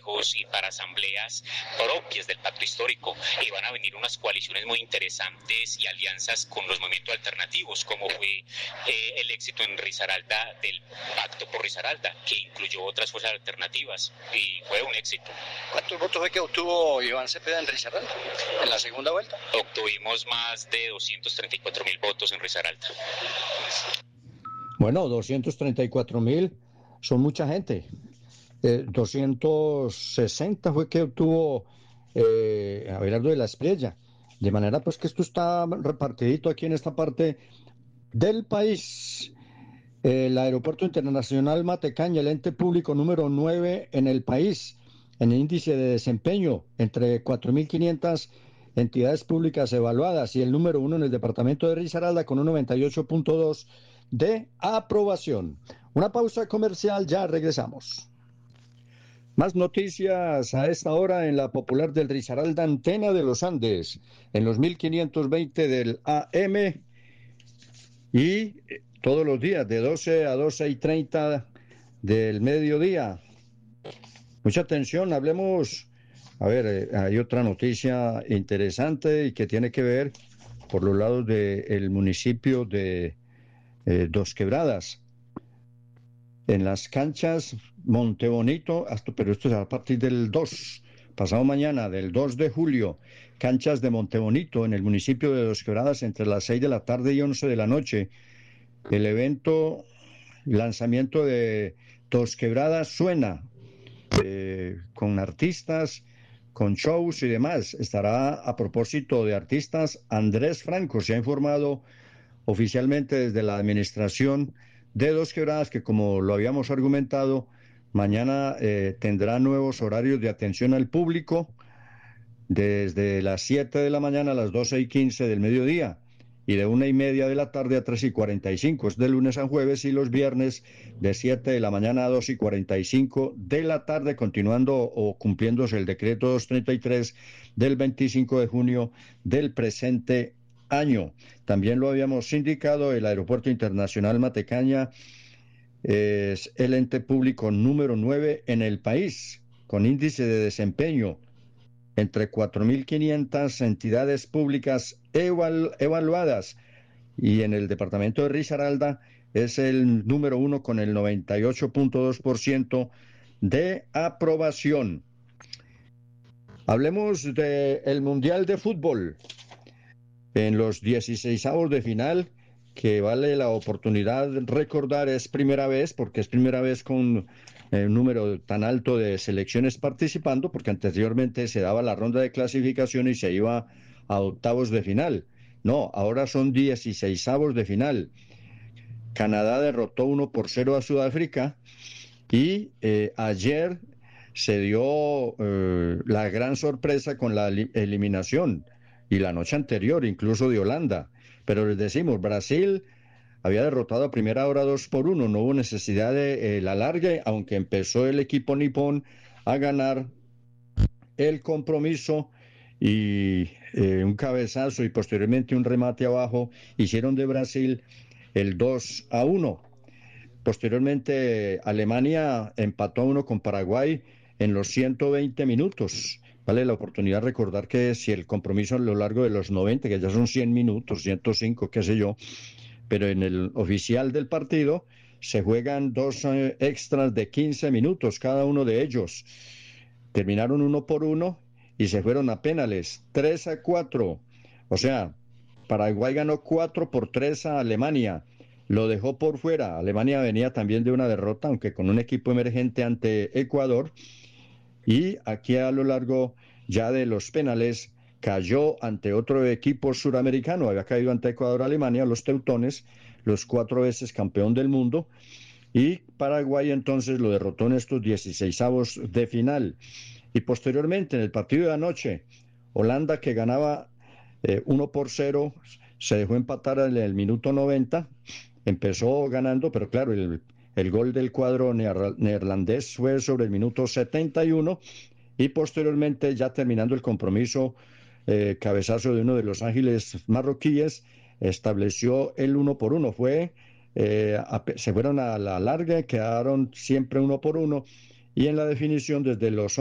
consejos y para asambleas propias del pacto histórico, y van a venir unas coaliciones muy interesantes y alianzas con los movimientos alternativos, como fue el éxito en Risaralda del pacto por Risaralda, que incluyó otras fuerzas alternativas y fue un éxito. ¿Cuántos votos fue que obtuvo Iván Cepeda en Risaralda en la segunda vuelta? Obtuvimos más de 234.000 votos en Risaralda. Bueno, 234.000 son mucha gente. 260 fue que obtuvo Abelardo de la Espriella. De manera pues que esto está repartidito aquí en esta parte del país. El Aeropuerto Internacional Matecaña, el ente público número 9 en el país, en el índice de desempeño, entre 4.500 entidades públicas evaluadas, y el número 1 en el departamento de Risaralda con un 98.2 de aprobación. Una pausa comercial, ya regresamos. Más noticias a esta hora en la popular del Risaralda, antena de los Andes, en los 1520 del AM, y todos los días de 12 a 12:30 del mediodía. Mucha atención, hablemos. A ver, hay otra noticia interesante y que tiene que ver por los lados del municipio de Dos Quebradas. En las canchas Montebonito, pero esto es a partir del 2, pasado mañana, del 2 de julio, canchas de Montebonito en el municipio de Dos Quebradas entre las 6 de la tarde y 11 de la noche. El evento, lanzamiento de Dos Quebradas Suena, con artistas, con shows y demás. Estará, a propósito de artistas, Andrés Franco. Se ha informado oficialmente desde la administración de Dos Quebradas que, como lo habíamos argumentado, mañana tendrá nuevos horarios de atención al público desde las 7 de la mañana a las 12:15 del mediodía, y de 1:30 de la tarde a 3:45, es de lunes a jueves, y los viernes de 7 de la mañana a 2:45 de la tarde, continuando o cumpliéndose el decreto 233 del 25 de junio del presente año. También lo habíamos indicado, el Aeropuerto Internacional Matecaña es el ente público número 9 en el país, con índice de desempeño entre 4.500 entidades públicas evaluadas, y en el departamento de Risaralda es el número 1 con el 98.2% de aprobación. Hablemos del Mundial de Fútbol. En los 16avos de final, que vale la oportunidad recordar, es primera vez, porque es primera vez con un número tan alto de selecciones participando, porque anteriormente se daba la ronda de clasificación y se iba a octavos de final. No, ahora son 16avos de final. Canadá derrotó 1-0 a Sudáfrica, y ayer se dio la gran sorpresa con la eliminación, y la noche anterior incluso de Holanda. Pero les decimos, Brasil había derrotado a primera hora 2-1, no hubo necesidad de la alargue, aunque empezó el equipo nipón a ganar el compromiso, y un cabezazo y posteriormente un remate abajo hicieron de Brasil el 2-1. Posteriormente Alemania empató a 1 con Paraguay en los 120 minutos. Vale la oportunidad de recordar que si el compromiso a lo largo de los 90, que ya son 100 minutos, 105, qué sé yo, pero en el oficial del partido se juegan dos extras de 15 minutos cada uno de ellos. Terminaron 1-1 y se fueron a penales, 3-4. O sea, Paraguay ganó 4-3 a Alemania. Lo dejó por fuera. Alemania venía también de una derrota, aunque con un equipo emergente ante Ecuador. Y aquí a lo largo ya de los penales cayó ante otro equipo suramericano. Había caído ante Ecuador, Alemania, los teutones, los 4 veces campeón del mundo. Y Paraguay entonces lo derrotó en estos 16avos de final. Y posteriormente, en el partido de anoche, Holanda, que ganaba 1-0, se dejó empatar en el minuto 90, empezó ganando, pero claro, el gol del cuadro neerlandés fue sobre el minuto 71, y posteriormente, ya terminando el compromiso, cabezazo de uno de los ángeles marroquíes, estableció el 1-1. Se fueron a la larga, quedaron siempre 1-1, y en la definición desde los